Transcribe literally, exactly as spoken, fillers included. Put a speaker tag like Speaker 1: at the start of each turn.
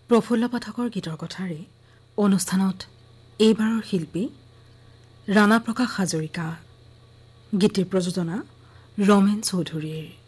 Speaker 1: প্ৰফুল্ল পাঠকৰ গীতৰ কথাৰে অনুষ্ঠানত এইবাৰৰ শিল্পী ৰাণা প্ৰকাশ হাজৰিকা, গীতিৰ প্ৰযোজনা ৰমেন চৌধুৰীৰ।